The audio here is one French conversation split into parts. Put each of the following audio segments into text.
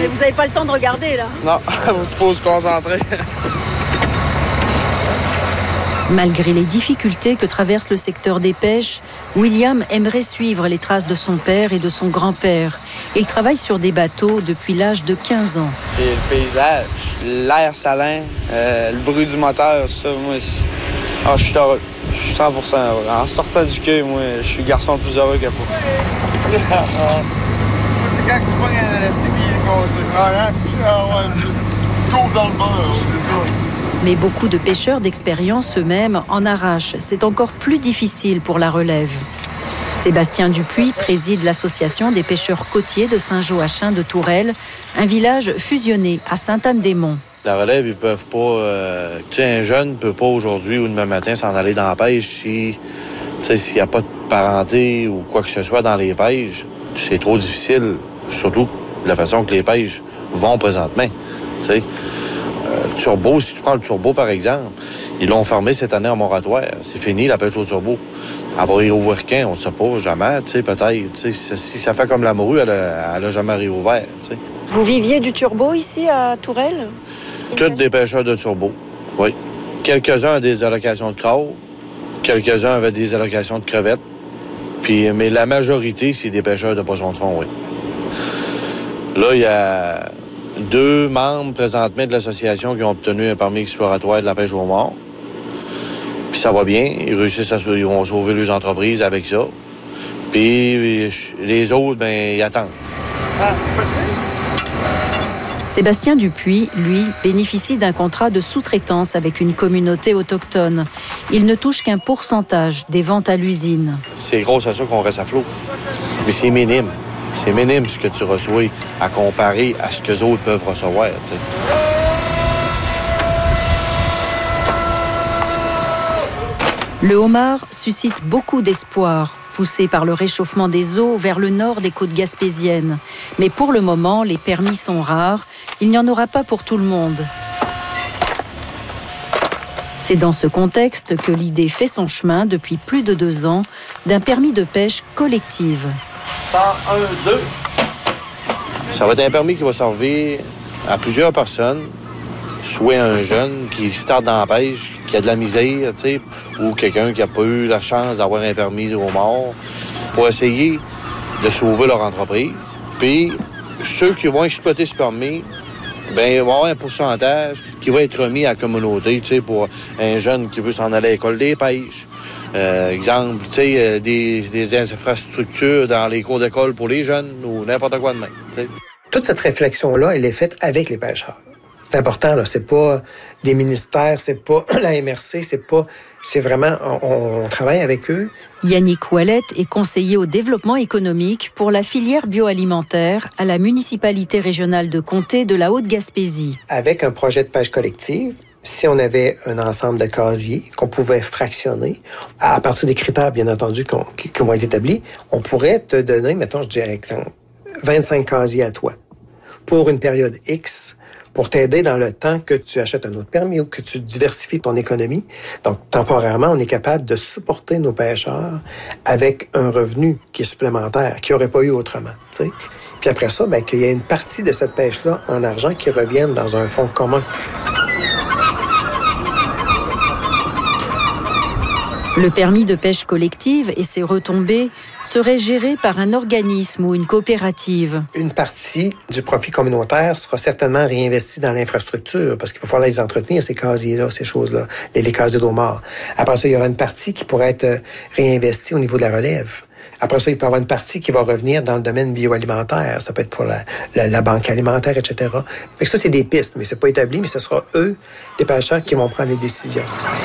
Mais vous n'avez pas le temps de regarder, là? Non, il faut se concentrer. Malgré les difficultés que traverse le secteur des pêches, William aimerait suivre les traces de son père et de son grand-père. Il travaille sur des bateaux depuis l'âge de 15 ans. C'est le paysage, l'air salin, le bruit du moteur, ça, moi, je suis heureux. Je suis 100% heureux. En sortant du quai, moi, je suis le garçon le plus heureux qu'il y a pas. C'est quand tu pognes un LSCB, tout dans le beurre, c'est ça. Mais beaucoup de pêcheurs d'expérience eux-mêmes en arrachent. C'est encore plus difficile pour la relève. Sébastien Dupuis préside l'association des pêcheurs côtiers de Saint-Joachim de Tourelle, un village fusionné à Sainte-Anne-des-Monts. La relève, ils peuvent pas... un jeune ne peut pas aujourd'hui ou demain matin s'en aller dans la pêche s'il n'y a pas de parenté ou quoi que ce soit dans les pêches. C'est trop difficile, surtout de la façon que les pêches vont présentement. Le turbo, si tu prends le turbo, par exemple, ils l'ont fermé cette année en moratoire. C'est fini, la pêche au turbo. Elle va réouvrir quand? On ne sait pas, jamais, peut-être. Si ça fait comme la morue, elle a jamais réouvert. T'sais. Vous viviez du turbo ici à Tourelle? Tous des pêcheurs de turbo, oui. Quelques-uns ont des allocations de crabe, quelques-uns avaient des allocations de crevettes, mais la majorité, c'est des pêcheurs de poissons de fond, oui. Là, il y a 2 membres présentement de l'association qui ont obtenu un permis exploratoire de la pêche au mort. Puis ça va bien, ils vont sauver leurs entreprises avec ça. Puis les autres, ils attendent. Sébastien Dupuis, lui, bénéficie d'un contrat de sous-traitance avec une communauté autochtone. Il ne touche qu'un pourcentage des ventes à l'usine. C'est grâce à ça qu'on reste à flot. Mais c'est minime. C'est minime ce que tu reçois à comparer à ce que les autres peuvent recevoir. T'sais. Le homard suscite beaucoup d'espoir, poussé par le réchauffement des eaux vers le nord des côtes gaspésiennes. Mais pour le moment, les permis sont rares. Il n'y en aura pas pour tout le monde. C'est dans ce contexte que l'idée fait son chemin depuis plus de 2 ans d'un permis de pêche collective. 101, 2. Ça va être un permis qui va servir à plusieurs personnes, soit un jeune qui starte dans la pêche, qui a de la misère, ou quelqu'un qui n'a pas eu la chance d'avoir un permis au mort, pour essayer de sauver leur entreprise. Puis, ceux qui vont exploiter ce permis, il va y avoir un pourcentage qui va être remis à la communauté, pour un jeune qui veut s'en aller à l'école des pêches. Exemple, des infrastructures dans les cours d'école pour les jeunes ou n'importe quoi de même. T'sais. Toute cette réflexion-là, elle est faite avec les pêcheurs. C'est important, là. C'est pas des ministères, c'est pas la MRC, c'est vraiment, on travaille avec eux. Yannick Ouellette est conseiller au développement économique pour la filière bioalimentaire à la municipalité régionale de Comté de la Haute-Gaspésie. Avec un projet de pêche collective, si on avait un ensemble de casiers qu'on pouvait fractionner, à partir des critères, bien entendu, qui vont être établis, on pourrait te donner, mettons, je dis un exemple, 25 casiers à toi pour une période X, pour t'aider dans le temps que tu achètes un autre permis ou que tu diversifies ton économie. Donc, temporairement, on est capable de supporter nos pêcheurs avec un revenu qui est supplémentaire, qu'ils n'auraient pas eu autrement. T'sais. Puis après ça, qu'il y ait une partie de cette pêche-là en argent qui revienne dans un fonds commun. Le permis de pêche collective et ses retombées seraient gérés par un organisme ou une coopérative. Une partie du profit communautaire sera certainement réinvestie dans l'infrastructure parce qu'il va falloir les entretenir, ces casiers-là, ces choses-là, les casiers d'homards. Après ça, il y aura une partie qui pourrait être réinvestie au niveau de la relève. Après ça, il peut y avoir une partie qui va revenir dans le domaine bioalimentaire. Ça peut être pour la banque alimentaire, etc. Fait que ça, c'est des pistes, mais c'est pas établi, mais ce sera eux, les pêcheurs, qui vont prendre les décisions.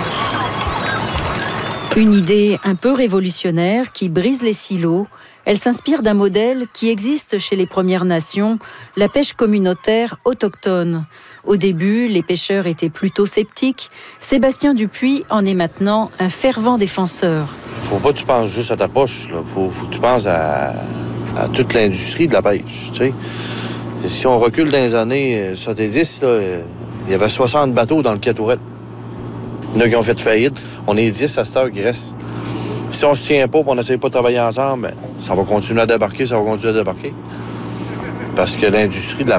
Une idée un peu révolutionnaire qui brise les silos. Elle s'inspire d'un modèle qui existe chez les Premières Nations, la pêche communautaire autochtone. Au début, les pêcheurs étaient plutôt sceptiques. Sébastien Dupuis en est maintenant un fervent défenseur. Faut pas que tu penses juste à ta poche. Là. Faut que tu penses à toute l'industrie de la pêche. T'sais. Si on recule dans les années 70, il y avait 60 bateaux dans le quai Tourelle. Il y en a qui ont fait faillite. On est 10 à cette heure qui reste. Si on se tient pas et on n'essaie pas de travailler ensemble, ça va continuer à débarquer, ça va continuer à débarquer. Parce que l'industrie de la